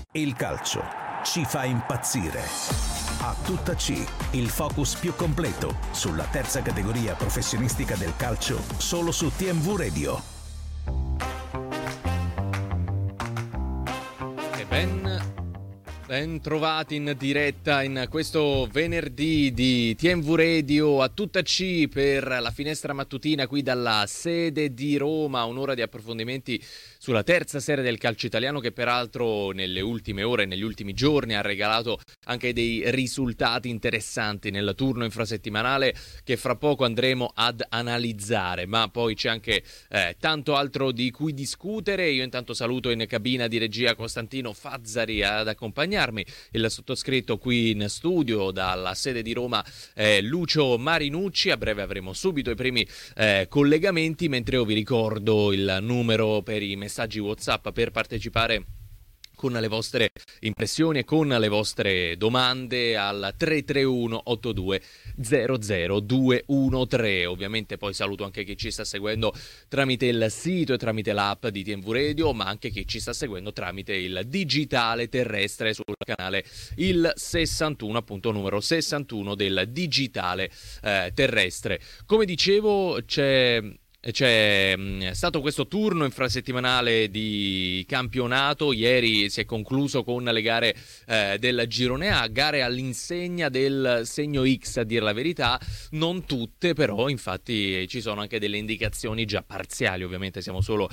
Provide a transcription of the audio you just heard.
Il calcio ci fa impazzire. A tutta C, il focus più completo sulla terza categoria professionistica del calcio, solo su TMV Radio. Ben trovati in diretta in questo venerdì di TMV Radio a tutta C per la finestra mattutina qui dalla sede di Roma, un'ora di approfondimenti sulla terza serie del calcio italiano che peraltro nelle ultime ore, negli ultimi giorni ha regalato anche dei risultati interessanti nel turno infrasettimanale che fra poco andremo ad analizzare, ma poi c'è anche tanto altro di cui discutere. Io intanto saluto in cabina di regia Costantino Fazzari ad accompagnarmi, il sottoscritto qui in studio dalla sede di Roma Lucio Marinucci. A breve avremo subito i primi collegamenti, mentre io vi ricordo il numero per i messaggi WhatsApp per partecipare con le vostre impressioni e con le vostre domande al 331 82 00 213. Ovviamente poi saluto anche chi ci sta seguendo tramite il sito e tramite l'app di TMV Radio, ma anche chi ci sta seguendo tramite il digitale terrestre sul canale il 61, appunto numero 61 del digitale terrestre. Come dicevo, c'è stato questo turno infrasettimanale di campionato. Ieri si è concluso con le gare del girone A, gare all'insegna del segno X, a dir la verità, non tutte però, infatti ci sono anche delle indicazioni già parziali, ovviamente siamo solo